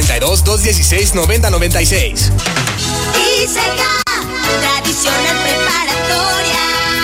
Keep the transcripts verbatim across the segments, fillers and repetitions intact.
treinta y dos, doscientos dieciséis, noventa noventa y seis. I S E C A, tradicional preparatoria.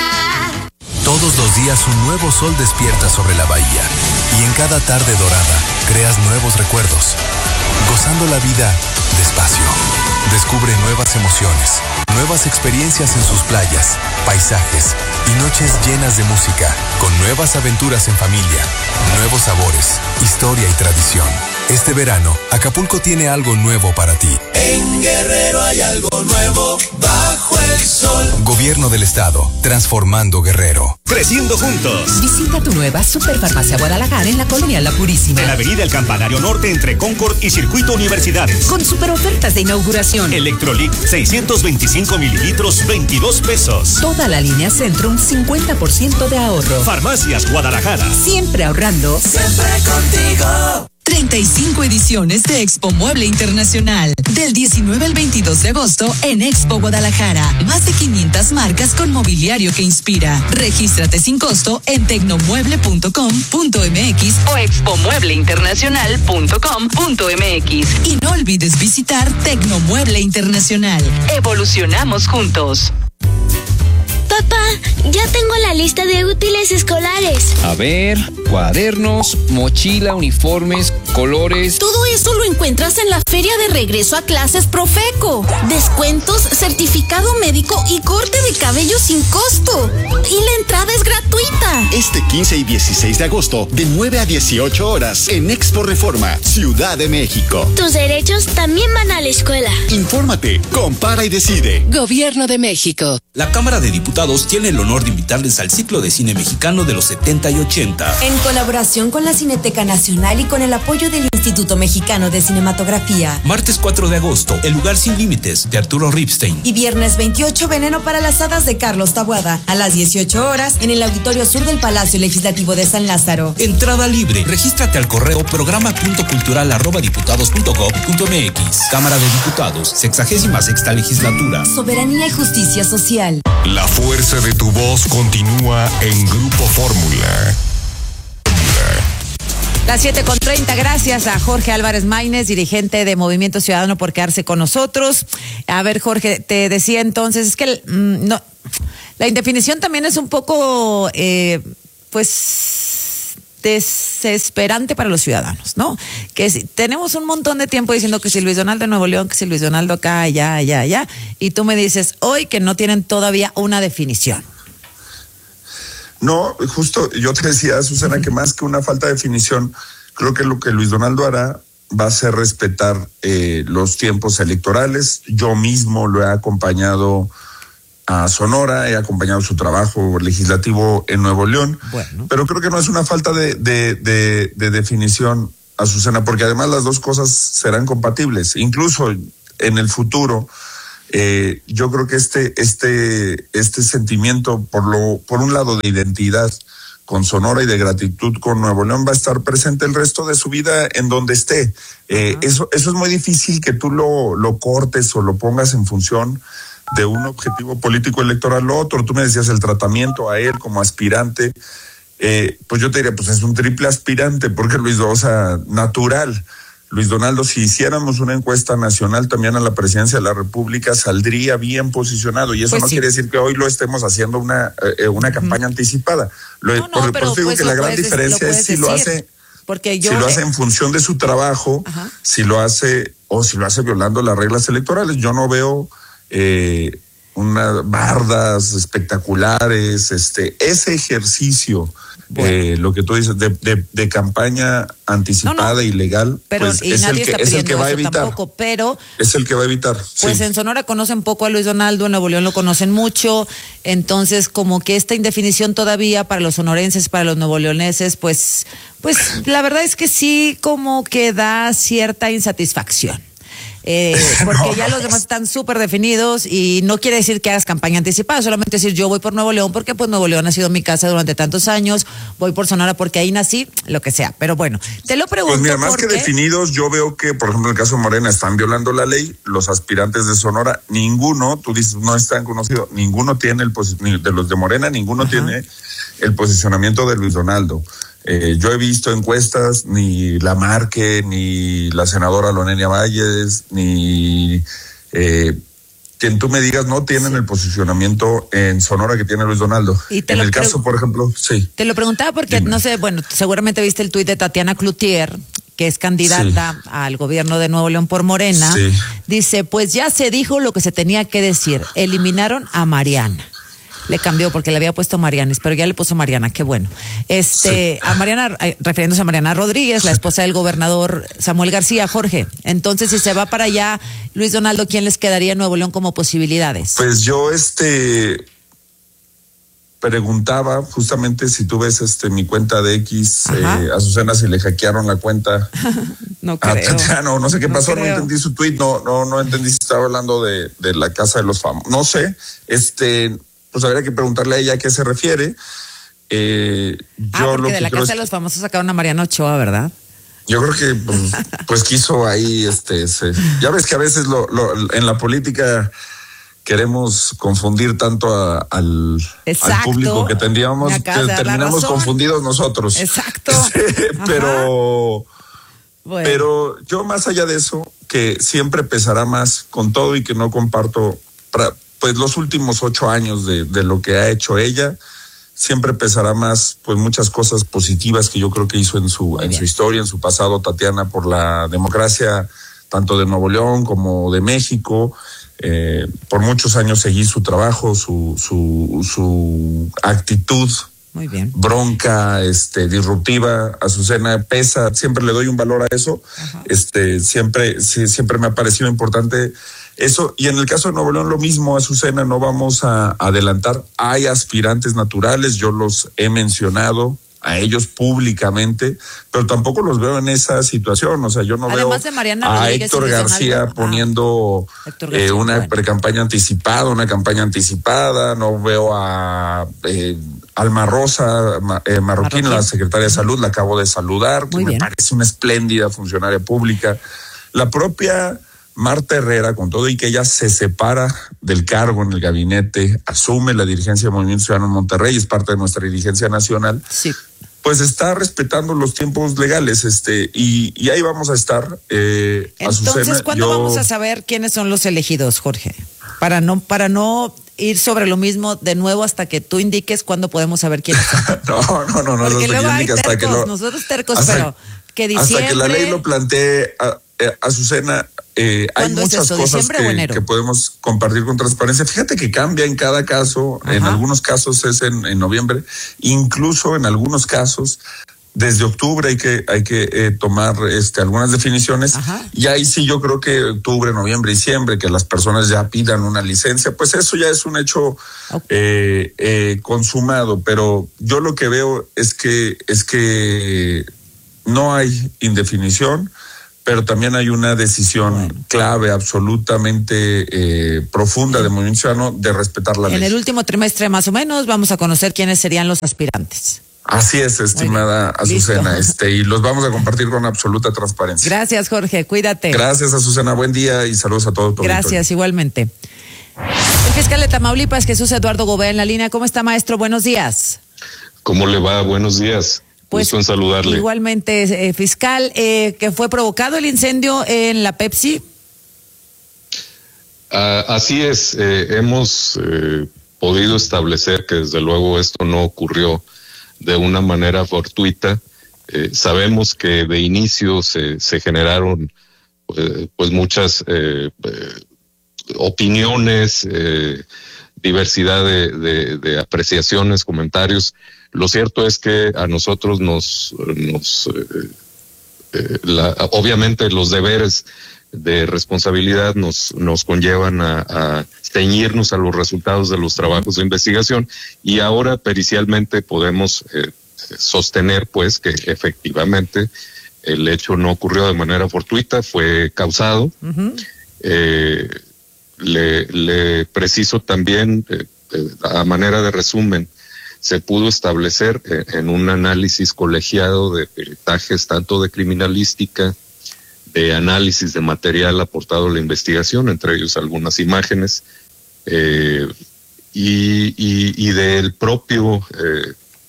Todos los días un nuevo sol despierta sobre la bahía y en cada tarde dorada creas nuevos recuerdos, gozando la vida despacio. Descubre nuevas emociones, nuevas experiencias en sus playas, paisajes y noches llenas de música, con nuevas aventuras en familia, nuevos sabores, historia y tradición. Este verano, Acapulco tiene algo nuevo para ti. En Guerrero hay algo nuevo bajo el sol. Gobierno del Estado, transformando Guerrero. Creciendo juntos. Visita tu nueva Superfarmacia Guadalajara en la Colonia La Purísima. En la avenida El Campanario Norte entre Concord y Circuito Universidades. Con super ofertas de inauguración. Electrolit seiscientos veinticinco mililitros, veintidós pesos. Toda la línea Centrum, cincuenta por ciento de ahorro. Farmacias Guadalajara. Siempre ahorrando. Siempre contigo. treinta y cinco ediciones de Expo Mueble Internacional. Del diecinueve al veintidós de agosto en Expo Guadalajara. Más de quinientas marcas con mobiliario que inspira. Regístrate sin costo en tecnomueble punto com punto m x o expomueble internacional punto com punto m x. Y no olvides visitar Tecnomueble Internacional. Evolucionamos juntos. Papá, ya tengo la lista de útiles escolares. A ver, cuadernos, mochila, uniformes, colores. Todo eso lo encuentras en la Feria de Regreso a Clases Profeco. Descuentos, certificado médico y corte de cabello sin costo. Y la entrada es gratuita. Este quince y dieciséis de agosto, de nueve a dieciocho horas, en Expo Reforma, Ciudad de México. Tus derechos también van a la escuela. Infórmate, compara y decide. Gobierno de México. La Cámara de Diputados tiene el honor de invitarles al ciclo de cine mexicano de los setenta y ochenta. En colaboración con la Cineteca Nacional y con el apoyo del Instituto Mexicano de Cinematografía. Martes cuatro de agosto, El lugar sin límites, de Arturo Ripstein. Y viernes veintiocho, Veneno para las hadas, de Carlos Taboada. A las dieciocho horas, en el Auditorio Sur del Palacio Legislativo de San Lázaro. Entrada libre. Regístrate al correo programa punto cultural arroba diputados punto gob punto m x. Cámara de Diputados, sexagésima sexta legislatura. Soberanía y justicia social. La fuerza de tu voz continúa en Grupo Fórmula. Las siete con treinta, gracias a Jorge Álvarez Maínez, dirigente de Movimiento Ciudadano, por quedarse con nosotros. A ver, Jorge, te decía entonces, es que mm, no, la indefinición también es un poco, eh, pues, desesperante para los ciudadanos, ¿no? Que si, tenemos un montón de tiempo diciendo que si Luis Donaldo en Nuevo León, que si Luis Donaldo acá, allá, allá, allá, y tú me dices hoy que no tienen todavía una definición. No, justo yo te decía, Susana, que más que una falta de definición, creo que lo que Luis Donaldo hará va a ser respetar eh, los tiempos electorales. Yo mismo lo he acompañado a Sonora, he acompañado su trabajo legislativo en Nuevo León, bueno. Pero creo que no es una falta de, de, de, de definición, Azucena, porque además las dos cosas serán compatibles, incluso en el futuro. Eh, yo creo que este, este, este sentimiento, por lo, por un lado de identidad con Sonora y de gratitud con Nuevo León, va a estar presente el resto de su vida en donde esté. Eh, eso, eso es muy difícil que tú lo, lo cortes o lo pongas en función de un objetivo político electoral o otro. Tú me decías el tratamiento a él como aspirante. Eh, pues yo te diría, pues es un triple aspirante, porque Luis, o sea, natural. Luis Donaldo, si hiciéramos una encuesta nacional también a la presidencia de la República, saldría bien posicionado. Y eso pues no sí. quiere decir que hoy lo estemos haciendo una, eh, una campaña uh-huh. anticipada. Lo, no, no, por, por eso digo pues que la gran puedes, diferencia es si decir. lo hace, Porque yo, si lo hace en función de su trabajo, uh-huh. si lo hace o si lo hace violando las reglas electorales. Yo no veo eh, unas bardas espectaculares, este, ese ejercicio. Bueno. Eh, lo que tú dices de, de, de campaña anticipada, no, no. ilegal, pero, pues y es, nadie el que, está es el que va a evitar. Tampoco, pero es el que va a evitar. Pues sí. En Sonora conocen poco a Luis Donaldo, en Nuevo León lo conocen mucho, entonces como que esta indefinición todavía para los sonorenses, para los nuevoleoneses, pues, pues la verdad es que sí como que da cierta insatisfacción. Eh, porque no, ya los demás están súper definidos y no quiere decir que hagas campaña anticipada, solamente decir yo voy por Nuevo León porque pues Nuevo León ha sido mi casa durante tantos años, voy por Sonora porque ahí nací, lo que sea, pero bueno, te lo pregunto. Pues mira, más porque... que definidos, yo veo que, por ejemplo, en el caso de Morena están violando la ley, los aspirantes de Sonora, ninguno, tú dices, no están conocidos, ninguno tiene el, posi- de los de Morena, ninguno Ajá. tiene el posicionamiento de Luis Donaldo. Eh, yo he visto encuestas, ni la Marque, ni la senadora Lonenia Valles, ni eh, quien tú me digas, no tienen el posicionamiento en Sonora que tiene Luis Donaldo. En el caso, por ejemplo, sí. Te lo preguntaba porque, Dime. no sé, bueno, seguramente viste el tuit de Tatiana Cloutier, que es candidata sí. al gobierno de Nuevo León por Morena. Sí. Dice, pues ya se dijo lo que se tenía que decir. Eliminaron a Mariana. Le cambió porque le había puesto Marianes, pero ya le puso Mariana, qué bueno. Este, sí. a Mariana, eh, refiriéndose a Mariana Rodríguez, la esposa del gobernador Samuel García, Jorge. Entonces, si se va para allá, Luis Donaldo, ¿quién les quedaría en Nuevo León como posibilidades? Pues yo, este, preguntaba, justamente si tú ves este mi cuenta de X, eh, a Azucena, si le hackearon la cuenta. No creo. A Tatiana, no sé qué no pasó, creo. no entendí su tuit, no, no, no entendí si estaba hablando de, de la Casa de los Famosos. No sé, este... pues habría que preguntarle a ella a qué se refiere. Eh, ah, yo porque lo de que la Casa de los Famosos sacaron a Mariana Ochoa, ¿verdad? Yo creo que pues, pues quiso ahí, este, se, ya ves que a veces lo, lo, en la política queremos confundir tanto a, al, al público que tendríamos, que terminamos confundidos nosotros. Exacto. pero, bueno. pero yo más allá de eso, que siempre pesará más con todo y que no comparto para, pues los últimos ocho años de, de lo que ha hecho ella, siempre pesará más, pues muchas cosas positivas que yo creo que hizo en su, en su historia, en su pasado, Tatiana, por la democracia, tanto de Nuevo León como de México. Eh, por muchos años seguí su trabajo, su, su, su actitud. Muy bien. Bronca, este, disruptiva. Azucena pesa, siempre le doy un valor a eso. Ajá. Este, siempre, sí, siempre me ha parecido importante eso. Y en el caso de Nuevo León, lo mismo, Azucena, no vamos a adelantar. Hay aspirantes naturales, yo los he mencionado a ellos públicamente, pero tampoco los veo en esa situación. O sea, yo no Además veo de Mariana a Rodríguez Héctor García ah, poniendo Héctor García, eh, una bueno. precampaña anticipada, una campaña anticipada. No veo a eh, Alma Rosa eh, Marroquín, Marroquín, la secretaria de Salud, la acabo de saludar, que me parece una espléndida funcionaria pública. La propia Marta Herrera, con todo y que ella se separa del cargo en el gabinete, asume la dirigencia del Movimiento Ciudadano en Monterrey, es parte de nuestra dirigencia nacional, sí. pues está respetando los tiempos legales, este, y, y ahí vamos a estar. Eh, Entonces, Azucena, ¿cuándo yo... vamos a saber quiénes son los elegidos, Jorge? Para no, para no ir sobre lo mismo de nuevo hasta que tú indiques cuándo podemos saber quiénes son. no, no, no, no. Porque no luego hay hasta tercos, que lo, nosotros tercos, hasta, pero que diciembre... Hasta que la ley lo plantee, a, a Azucena, eh, hay muchas es cosas que, que podemos compartir con transparencia. Fíjate que cambia en cada caso, Ajá. en algunos casos es en, en noviembre, incluso en algunos casos desde octubre hay que hay que eh, tomar este algunas definiciones. Ajá. Y ahí sí yo creo que octubre, noviembre, diciembre, que las personas ya pidan una licencia, pues eso ya es un hecho okay. eh, eh, consumado. Pero yo lo que veo es que es que no hay indefinición, pero también hay una decisión bueno. clave, absolutamente eh, profunda sí. de Movimiento Ciudadano de respetar la ley. En el último trimestre más o menos vamos a conocer quiénes serían los aspirantes. Así es, estimada Azucena, este, y los vamos a compartir con absoluta transparencia. Gracias, Jorge, cuídate. Gracias, Azucena, buen día y saludos a todos. Gracias, auditorio. Igualmente. El fiscal de Tamaulipas, Jesús Eduardo Gobea, en la línea. ¿Cómo está, maestro? Buenos días. ¿Cómo le va? Buenos días. Pues, gusto en saludarle. Igualmente, eh, fiscal, eh, que fue provocado el incendio en la Pepsi. Uh, así es, eh, hemos eh, podido establecer que desde luego esto no ocurrió de una manera fortuita. Eh, sabemos que de inicio se, se generaron eh, pues muchas eh, eh, opiniones, eh, diversidad de, de, de apreciaciones, comentarios. Lo cierto es que a nosotros nos, nos eh, eh, la, obviamente los deberes de responsabilidad nos, nos conllevan a, a ceñirnos a los resultados de los trabajos de investigación, y ahora pericialmente podemos eh, sostener pues que efectivamente el hecho no ocurrió de manera fortuita, fue causado. Uh-huh. eh, le, le preciso también, eh, eh, a manera de resumen, se pudo establecer eh, en un análisis colegiado de peritajes tanto de criminalística, de análisis de material aportado a la investigación, entre ellos algunas imágenes, eh, y, y, y del propio eh,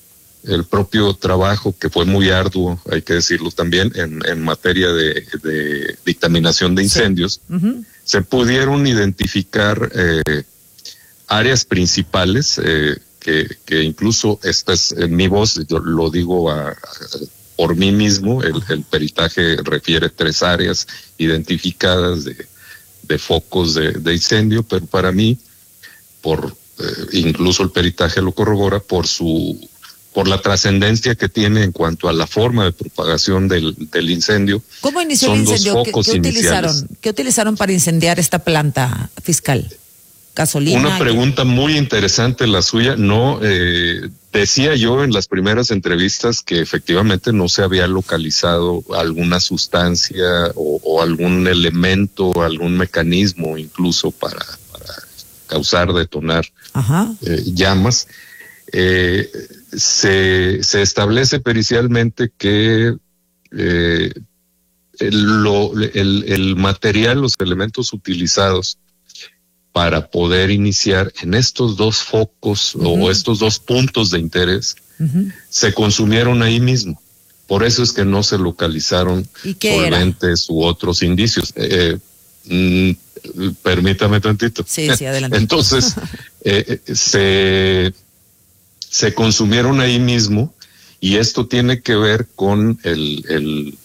el propio trabajo, que fue muy arduo, hay que decirlo también, en, en materia de, de dictaminación de incendios, sí. uh-huh. se pudieron identificar eh, áreas principales, eh, que, que incluso esta es en mi voz, yo lo digo a, a, por mí mismo, el, el peritaje refiere tres áreas identificadas de, de focos de, de incendio, pero para mí, por eh, incluso el peritaje lo corrobora por su por la trascendencia que tiene en cuanto a la forma de propagación del, del incendio. ¿Cómo inició el incendio? ¿Qué, ¿qué utilizaron? ¿Qué utilizaron para incendiar esta planta, fiscal? ¿Gasolina? Una pregunta ¿qué? muy interesante la suya. No, eh, decía yo en las primeras entrevistas que efectivamente no se había localizado alguna sustancia o, o algún elemento, algún mecanismo incluso para, para causar, detonar eh, llamas. Eh, se, se establece pericialmente que eh, el, lo, el, el material, los elementos utilizados para poder iniciar en estos dos focos uh-huh. o estos dos puntos de interés uh-huh. se consumieron ahí mismo. Por eso es que no se localizaron solventes u otros indicios. Eh, mm, permítame tantito. Sí, sí, adelante. Entonces, eh, se... se consumieron ahí mismo, y esto tiene que ver con el, el,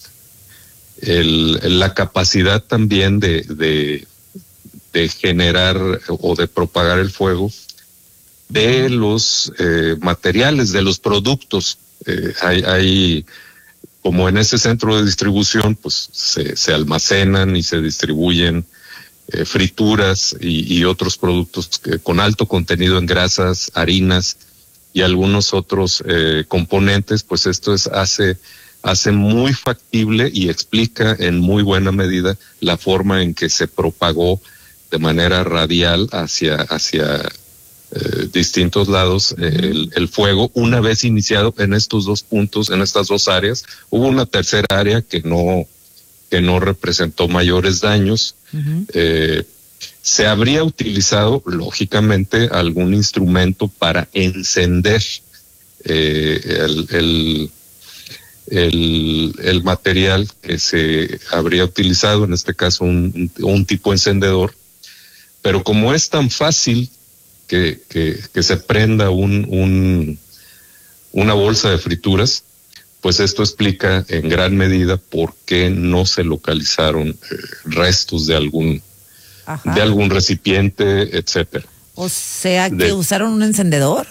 el, la capacidad también de, de, de generar o de propagar el fuego de los eh, materiales, de los productos. Eh, hay, hay, como en ese centro de distribución, pues se, se almacenan y se distribuyen eh, frituras y, y otros productos que, con alto contenido en grasas, harinas, y algunos otros eh, componentes, pues esto es hace hace muy factible y explica en muy buena medida la forma en que se propagó de manera radial hacia hacia eh, distintos lados eh, el, el fuego una vez iniciado en estos dos puntos, en estas dos áreas. Hubo una tercera área que no que no representó mayores daños. Uh-huh. eh, Se habría utilizado, lógicamente, algún instrumento para encender eh, el, el, el, el material que se habría utilizado, en este caso un, un tipo encendedor, pero como es tan fácil que, que, que se prenda un, un, una bolsa de frituras, pues esto explica en gran medida por qué no se localizaron eh, restos de algún Ajá. de algún recipiente, etcétera. O sea, ¿que de, usaron un encendedor?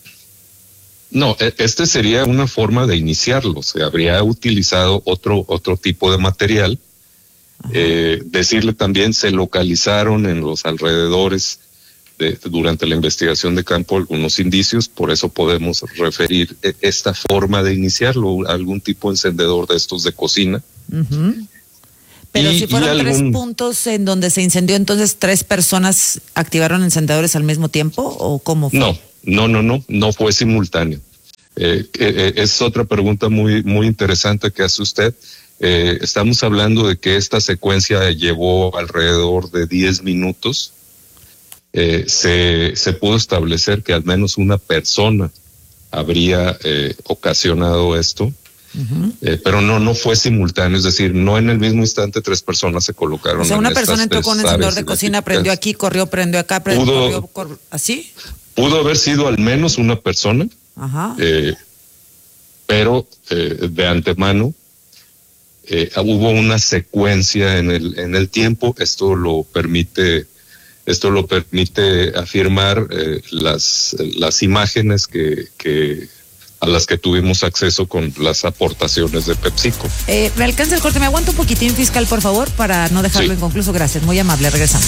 No, este sería una forma de iniciarlo. Se habría utilizado otro otro tipo de material. Eh, decirle también, se localizaron en los alrededores de, durante la investigación de campo algunos indicios, por eso podemos referir esta forma de iniciarlo, algún tipo de encendedor de estos de cocina. Uh-huh. Pero y, si fueron algún... tres puntos en donde se incendió, entonces tres personas activaron encendedores al mismo tiempo, ¿o cómo fue? No, no, no, no, no fue simultáneo. Eh, eh, es otra pregunta muy, muy interesante que hace usted. Eh, estamos hablando de que esta secuencia llevó alrededor de diez minutos. Eh, se, se pudo establecer que al menos una persona habría eh, ocasionado esto. Uh-huh. Eh, pero no no fue simultáneo, es decir, no en el mismo instante tres personas se colocaron. O sea, una persona entró con un encendedor de cocina, prendió aquí, corrió, prendió acá, prendió, pudo, corrió, corrió, ¿así? Pudo haber sido al menos una persona. Ajá. Eh, pero eh, de antemano eh, hubo una secuencia en el en el tiempo. Esto lo permite esto lo permite afirmar eh, las las imágenes que que a las que tuvimos acceso con las aportaciones de PepsiCo. Eh, me alcanza el corte, me aguanta un poquitín, fiscal, por favor, para no dejarlo sí. inconcluso. Gracias, muy amable, regresamos.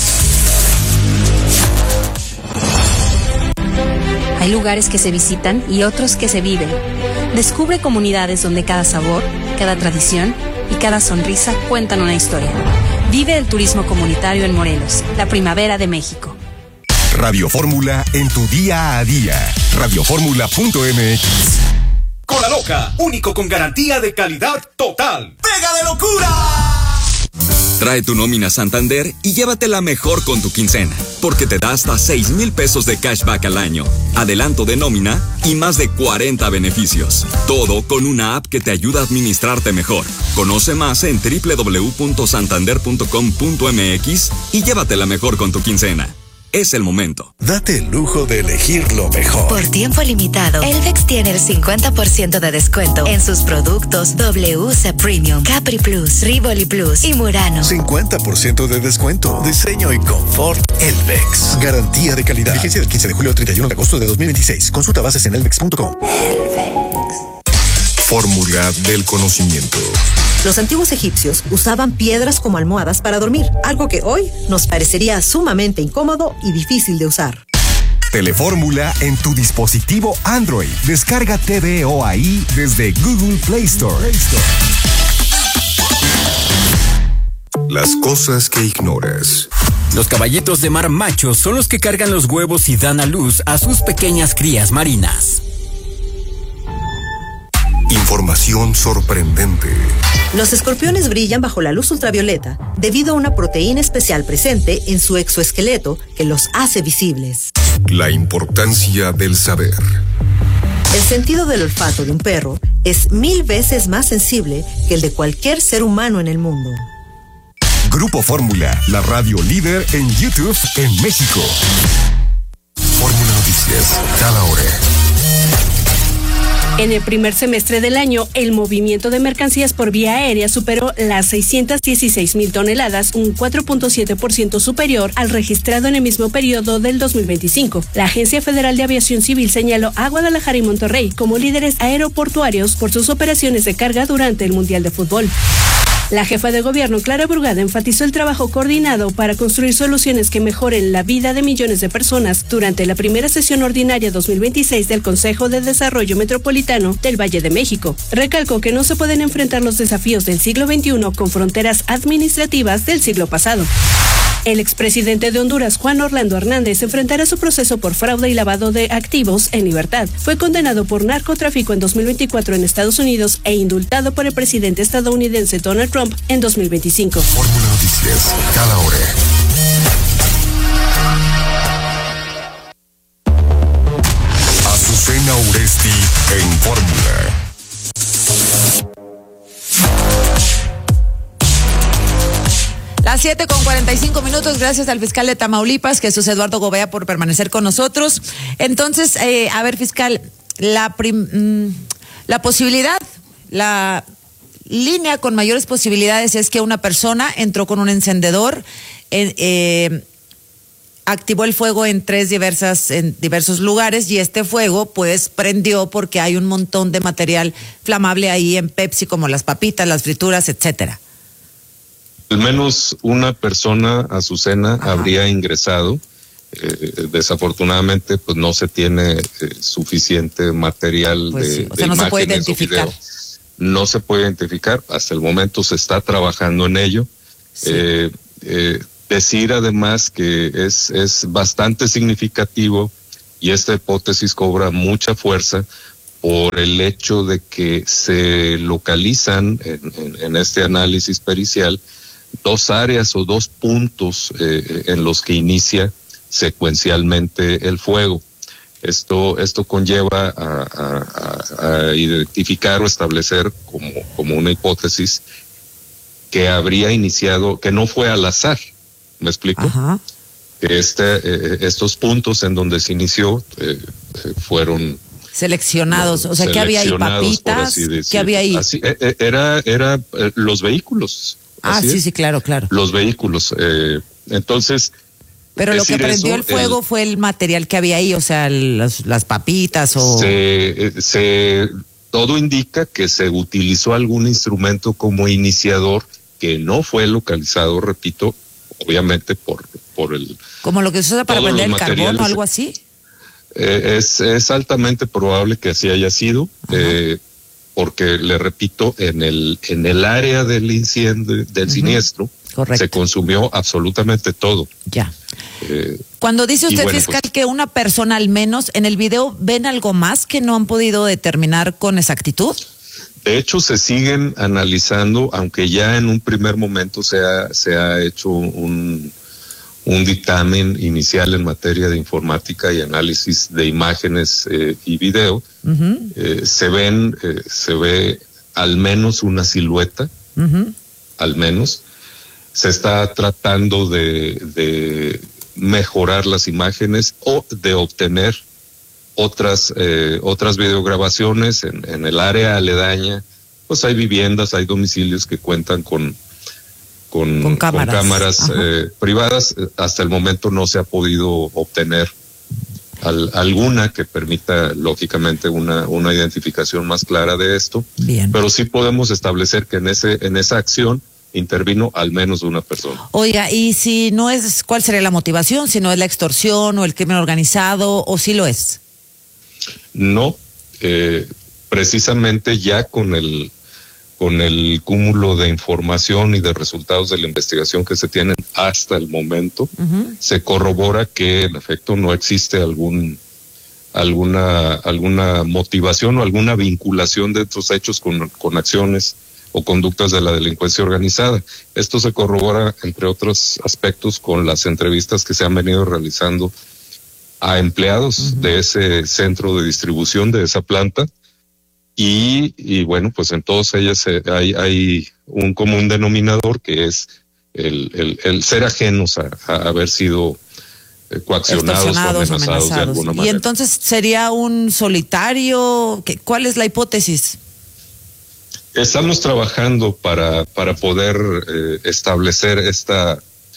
Hay lugares que se visitan y otros que se viven. Descubre comunidades donde cada sabor, cada tradición y cada sonrisa cuentan una historia. Vive el turismo comunitario en Morelos, la primavera de México. Radio Fórmula en tu día a día. radio fórmula punto m x. Cola Loca, único con garantía de calidad total. ¡Pega de locura! Trae tu nómina Santander y llévatela mejor con tu quincena. porque te da hasta seis mil pesos de cashback al año, adelanto de nómina y más de cuarenta beneficios. Todo con una app que te ayuda a administrarte mejor. Conoce más en doble u doble u doble u punto santander punto com punto m x y llévatela mejor con tu quincena. Es el momento. Date el lujo de elegir lo mejor. Por tiempo limitado, Elvex tiene el cincuenta por ciento de descuento en sus productos W C Premium, Capri Plus, Rivoli Plus y Murano. cincuenta por ciento de descuento. Diseño y confort. Elvex. Garantía de calidad. Vigencia del quince de julio al treinta y uno de agosto de dos mil veintiséis. Consulta bases en elvex punto com. Fórmula del conocimiento. Los antiguos egipcios usaban piedras como almohadas para dormir, algo que hoy nos parecería sumamente incómodo y difícil de usar. Telefórmula en tu dispositivo Android. Descarga T V O A I desde Google Play Store. Las cosas que ignoras. Los caballitos de mar machos son los que cargan los huevos y dan a luz a sus pequeñas crías marinas. Información sorprendente. Los escorpiones brillan bajo la luz ultravioleta debido a una proteína especial presente en su exoesqueleto que los hace visibles. La importancia del saber. El sentido del olfato de un perro es mil veces más sensible que el de cualquier ser humano en el mundo. Grupo Fórmula, la radio líder en YouTube en México. Fórmula Noticias, cada hora. En el primer semestre del año, el movimiento de mercancías por vía aérea superó las seiscientas dieciséis mil toneladas, un cuatro punto siete por ciento superior al registrado en el mismo periodo del dos mil veinticinco. La Agencia Federal de Aviación Civil señaló a Guadalajara y Monterrey como líderes aeroportuarios por sus operaciones de carga durante el Mundial de Fútbol. La jefa de gobierno, Clara Brugada, enfatizó el trabajo coordinado para construir soluciones que mejoren la vida de millones de personas durante la primera sesión ordinaria dos mil veintiséis del Consejo de Desarrollo Metropolitano del Valle de México. Recalcó que no se pueden enfrentar los desafíos del siglo veintiuno con fronteras administrativas del siglo pasado. El expresidente de Honduras, Juan Orlando Hernández, enfrentará su proceso por fraude y lavado de activos en libertad. Fue condenado por narcotráfico en dos mil veinticuatro en Estados Unidos e indultado por el presidente estadounidense Donald Trump en dos mil veinticinco. Fórmula Noticias, cada hora. Azucena Uresti en Fórmula. Las siete con cuarenta y cinco minutos, gracias al fiscal de Tamaulipas, Jesús Eduardo Gobea, por permanecer con nosotros. Entonces, eh, a ver, fiscal, la, prim, la posibilidad, la línea con mayores posibilidades es que una persona entró con un encendedor, eh, eh, activó el fuego en tres diversas, en diversos lugares, y este fuego pues prendió porque hay un montón de material flamable ahí en Pepsi, como las papitas, las frituras, etcétera. Al menos una persona, Azucena, Ajá. habría ingresado. Eh, desafortunadamente, pues no se tiene eh, suficiente material pues de, sí. o sea, de no imágenes se puede identificar. O video. No se puede identificar. Hasta el momento se está trabajando en ello. Sí. Eh, eh, decir además que es, es bastante significativo, y esta hipótesis cobra mucha fuerza por el hecho de que se localizan en, en, en este análisis pericial dos áreas o dos puntos eh, en los que inicia secuencialmente el fuego. Esto, esto conlleva a, a, a identificar o establecer como, como una hipótesis que habría iniciado, que no fue al azar, ¿me explico? Ajá. Que este, eh, estos puntos en donde se inició eh, eh, fueron seleccionados, o sea, ¿qué había ahí? Papitas, ¿qué había ahí? Así, eh, era, era eh, los vehículos. Ah, sí, es. sí, claro, claro. Los vehículos. Eh, entonces. Pero lo que prendió eso, el fuego el, fue el material que había ahí, o sea, las, las papitas o. Se, se, todo indica que se utilizó algún instrumento como iniciador que no fue localizado, repito, obviamente por, por el. Como lo que se usa para prender el carbón o algo así. Eh, es, es altamente probable que así haya sido. Eh, porque le repito, en el en el área del incendio, del uh-huh. siniestro, Correcto. se consumió absolutamente todo. Ya. Eh, Cuando dice usted, bueno, fiscal, pues, que una persona al menos, en el video, ¿ven algo más que no han podido determinar con exactitud? De hecho, se siguen analizando, aunque ya en un primer momento se ha, se ha hecho un, un dictamen inicial en materia de informática y análisis de imágenes eh, y video. Uh-huh. Eh, se ven, eh, se ve al menos una silueta, uh-huh. al menos. Se está tratando de, de mejorar las imágenes o de obtener otras, eh, otras videograbaciones en, en el área aledaña. Pues hay viviendas, hay domicilios que cuentan con Con, con cámaras, con cámaras eh, privadas. Hasta el momento no se ha podido obtener al, alguna que permita lógicamente una, una identificación más clara de esto. Bien. Pero sí podemos establecer que en ese en esa acción intervino al menos una persona. Oiga, y si no es, ¿cuál sería la motivación? Si no es la extorsión o el crimen organizado, o si lo es. No, eh, precisamente ya con el con el cúmulo de información y de resultados de la investigación que se tienen hasta el momento, uh-huh. se corrobora que en efecto no existe algún alguna alguna motivación o alguna vinculación de estos hechos con, con acciones o conductas de la delincuencia organizada. Esto se corrobora, entre otros aspectos, con las entrevistas que se han venido realizando a empleados uh-huh. de ese centro de distribución, de esa planta. Y, y bueno, pues en todas ellas hay, hay un común denominador que es el, el, el ser ajenos a, a haber sido eh, coaccionados o amenazados, amenazados de alguna manera. Y entonces sería un solitario. ¿Cuál es la hipótesis? Estamos trabajando para, para poder eh, establecer esta,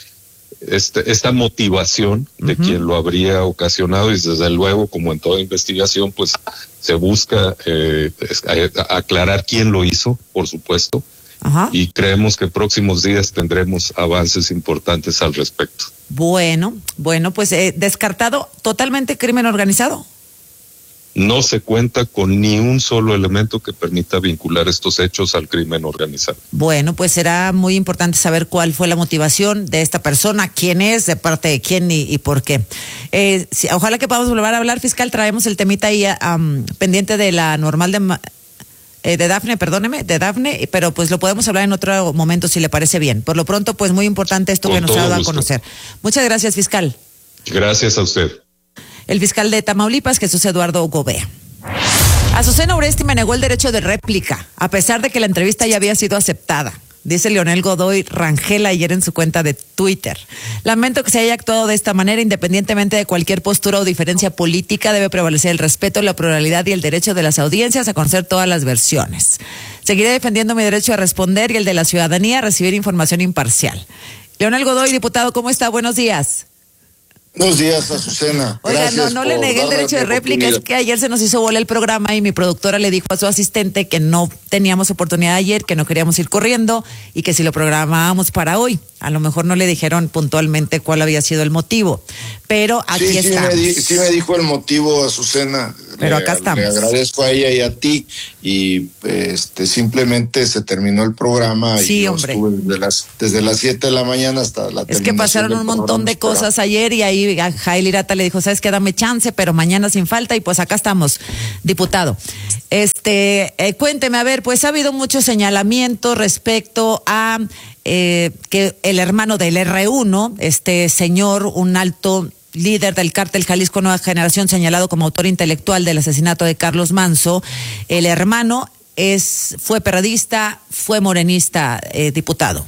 este, esta motivación de uh-huh. quien lo habría ocasionado, y desde luego, como en toda investigación, pues se busca eh, aclarar quién lo hizo, por supuesto, Ajá. y creemos que próximos días tendremos avances importantes al respecto. Bueno, bueno, pues eh, descartado totalmente crimen organizado. No se cuenta con ni un solo elemento que permita vincular estos hechos al crimen organizado. Bueno, pues será muy importante saber cuál fue la motivación de esta persona, quién es, de parte de quién y, y por qué. Eh, si, ojalá que podamos volver a hablar, fiscal. Traemos el temita ahí um, pendiente de la normal de, eh, de Dafne, perdóneme, de Dafne, pero pues lo podemos hablar en otro momento si le parece bien. Por lo pronto, pues muy importante esto Con que nos ha dado gusto. a conocer. Muchas gracias, fiscal. Gracias a usted. El fiscal de Tamaulipas, Jesús Eduardo Gobea. Azucena Oresti me negó el derecho de réplica, a pesar de que la entrevista ya había sido aceptada, dice Leonel Godoy Rangel ayer en su cuenta de Twitter. Lamento que se haya actuado de esta manera, independientemente de cualquier postura o diferencia política, debe prevalecer el respeto, la pluralidad y el derecho de las audiencias a conocer todas las versiones. Seguiré defendiendo mi derecho a responder y el de la ciudadanía a recibir información imparcial. Leonel Godoy, diputado, ¿cómo está? Buenos días. Buenos días, Azucena. Oiga, no, no le negué el derecho de réplica, es que ayer se nos hizo bola el programa y mi productora le dijo a su asistente que no teníamos oportunidad ayer, que no queríamos ir corriendo y que si lo programábamos para hoy. A lo mejor no le dijeron puntualmente cuál había sido el motivo, pero aquí sí, está. Sí, me sí me dijo el motivo, Azucena. Pero le, acá estamos. Le agradezco a ella y a ti, y este simplemente se terminó el programa. Sí, y hombre. Estuve desde las desde las siete de la mañana hasta la Es que pasaron un montón de cosas ayer y ahí a Jail Irata le dijo, sabes qué, dame chance, pero mañana sin falta, y pues acá estamos, diputado. Este, eh, cuénteme, a ver, pues ha habido mucho señalamiento respecto a eh, que el hermano del erre uno, este señor, un alto líder del cártel Jalisco Nueva Generación, señalado como autor intelectual del asesinato de Carlos Manzo, el hermano es fue perredista, fue morenista, eh, diputado.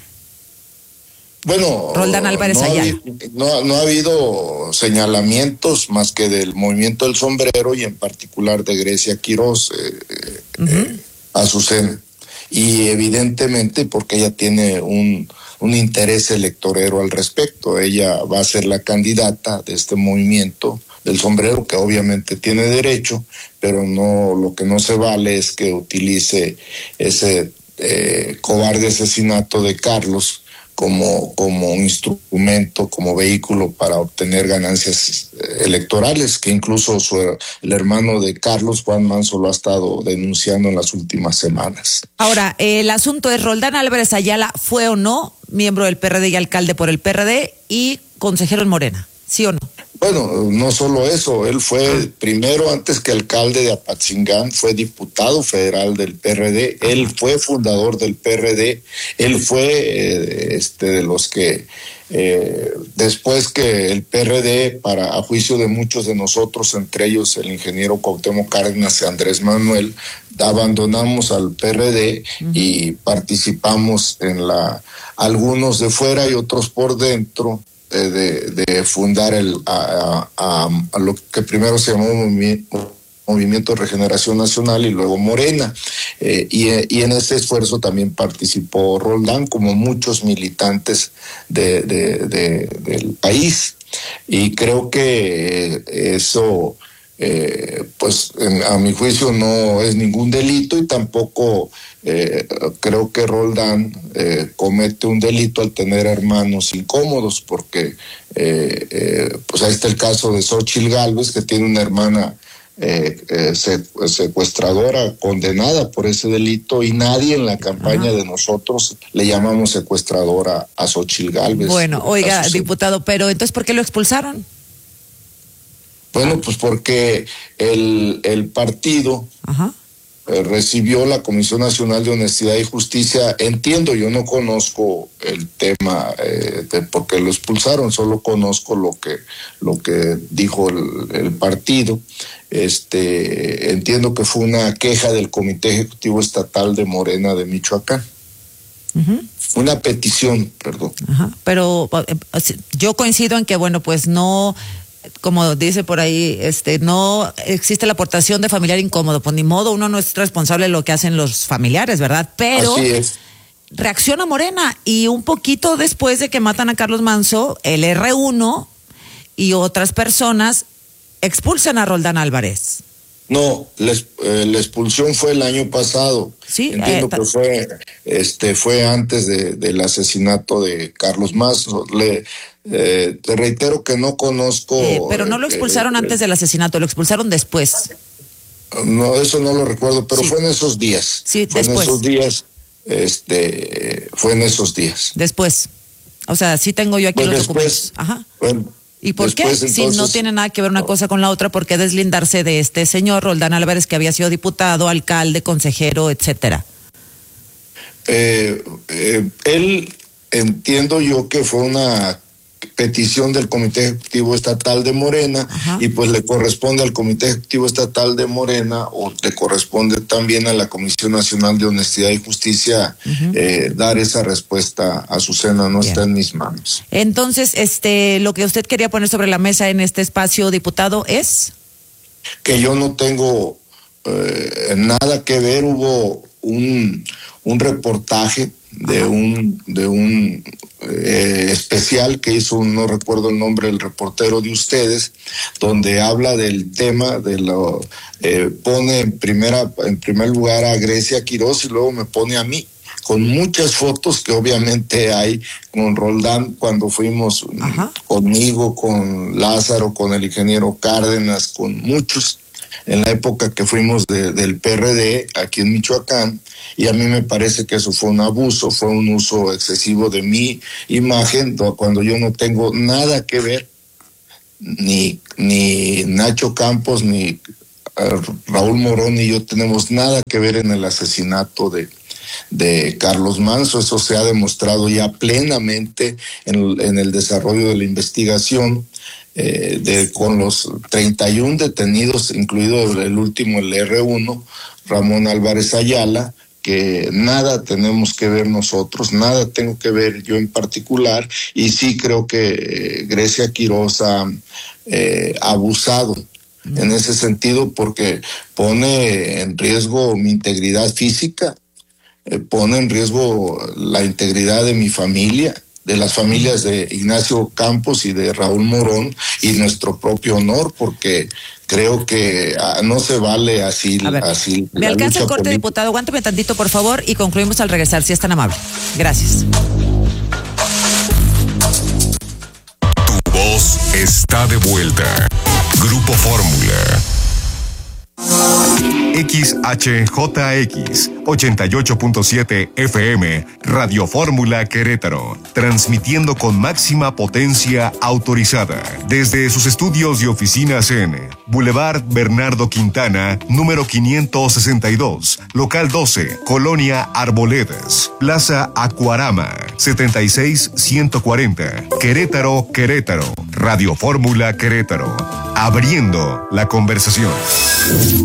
Bueno, Roldán Álvarez no, Ayala. ha, no, no ha habido señalamientos más que del movimiento del sombrero y en particular de Grecia Quiroz, eh, uh-huh. eh, Azucena. Y evidentemente porque ella tiene un, un interés electorero al respecto. Ella va a ser la candidata de este movimiento del sombrero, que obviamente tiene derecho, pero no, lo que no se vale es que utilice ese eh, cobarde asesinato de Carlos como como instrumento, como vehículo para obtener ganancias electorales, que incluso su, el hermano de Carlos, Juan Manzo, lo ha estado denunciando en las últimas semanas. Ahora, el asunto es, Roldán Álvarez Ayala fue o no miembro del P R D y alcalde por el P R D y consejero en Morena, ¿sí o no? Bueno, no solo eso, él fue primero, antes que alcalde de Apatzingán, fue diputado federal del P R D, él fue fundador del P R D, él fue eh, este de los que eh, después que el P R D, para a juicio de muchos de nosotros, entre ellos el ingeniero Cuauhtémoc Cárdenas y Andrés Manuel, abandonamos al P R D uh-huh. y participamos en la, algunos de fuera y otros por dentro, eh, de, de fundar el a, a, a lo que primero se llamó movimiento Movimiento de Regeneración Nacional y luego Morena, eh, y, y en ese esfuerzo también participó Roldán, como muchos militantes de, de, de, del país, y creo que eso, eh, pues en, a mi juicio no es ningún delito, y tampoco eh, creo que Roldán eh, comete un delito al tener hermanos incómodos, porque eh, eh, pues ahí está el caso de Xóchitl Gálvez, que tiene una hermana Eh, eh, secuestradora condenada por ese delito, y nadie en la campaña Ajá. de nosotros le llamamos secuestradora a Xóchitl Gálvez. Bueno, oiga, diputado, pero entonces ¿por qué lo expulsaron? Bueno, pues porque el, el partido Ajá. eh, recibió la Comisión Nacional de Honestidad y Justicia. Entiendo, yo no conozco el tema eh, de por qué lo expulsaron, solo conozco lo que, lo que dijo el, el partido. Este, entiendo que fue una queja del Comité Ejecutivo Estatal de Morena de Michoacán. Uh-huh. Una petición, perdón. Ajá. Pero yo coincido en que, bueno, pues no, como dice por ahí, este, no existe la aportación de familiar incómodo, pues ni modo, uno no es responsable de lo que hacen los familiares, ¿verdad? Pero así es. Reacciona Morena, y un poquito después de que matan a Carlos Manso, el erre uno y otras personas expulsan a Roldán Álvarez. No, la, eh, la expulsión fue el año pasado. Sí, entiendo eh, que fue, este, fue antes de, del asesinato de Carlos Manso. Le, eh, te reitero que no conozco. Eh, pero no lo expulsaron eh, antes del asesinato, lo expulsaron después. No, eso no lo recuerdo, pero sí. fue en esos días. Sí, fue después. en esos días. Este, fue en esos días. Después. O sea, sí tengo yo aquí pues los después, documentos. Ajá. Bueno, ¿y por qué? entonces, Si no tiene nada que ver una cosa con la otra, ¿por qué deslindarse de este señor Roldán Álvarez, que había sido diputado, alcalde, consejero, etcétera? Eh, eh, él, entiendo yo que fue una petición del Comité Ejecutivo Estatal de Morena. Ajá. Y pues le corresponde al Comité Ejecutivo Estatal de Morena, o le corresponde también a la Comisión Nacional de Honestidad y Justicia, uh-huh. eh, dar esa respuesta. Azucena, no Bien. Está en mis manos. Entonces, este, lo que usted quería poner sobre la mesa en este espacio, diputado, es que yo no tengo eh, nada que ver. Hubo un un reportaje de Ajá. un de un eh, especial que hizo, no recuerdo el nombre del reportero de ustedes, donde habla del tema de lo eh, pone en primera en primer lugar a Grecia Quirós y luego me pone a mí, con muchas fotos que obviamente hay con Roldán cuando fuimos. Ajá. Conmigo, con Lázaro, con el ingeniero Cárdenas, con muchos en la época que fuimos de, del P R D aquí en Michoacán, y a mí me parece que eso fue un abuso, fue un uso excesivo de mi imagen, cuando yo no tengo nada que ver, ni, ni Nacho Campos, ni uh, Raúl Morón, ni yo tenemos nada que ver en el asesinato de, de Carlos Manso. Eso se ha demostrado ya plenamente en, en el desarrollo de la investigación. Eh, de, con los treinta y uno detenidos, incluido el último, el erre uno, Ramón Álvarez Ayala, que nada tenemos que ver nosotros, nada tengo que ver yo en particular, y sí creo que eh, Grecia Quirós ha eh, abusado mm. en ese sentido, porque pone en riesgo mi integridad física, eh, pone en riesgo la integridad de mi familia, de las familias de Ignacio Campos y de Raúl Morón, y nuestro propio honor, porque creo que ah, no se vale así. A ver, así me alcanza el corte, política. Diputado, aguántame tantito, por favor, y concluimos al regresar, si es tan amable. Gracias. Tu voz está de vuelta. Grupo Fórmula. X H J X ochenta y ocho punto siete F M, Radio Fórmula Querétaro, transmitiendo con máxima potencia autorizada desde sus estudios y oficinas en Boulevard Bernardo Quintana, número quinientos sesenta y dos, local doce, Colonia Arboledas, Plaza Acuarama, setenta y seis ciento cuarenta, Querétaro, Querétaro, Radio Fórmula Querétaro, abriendo la conversación.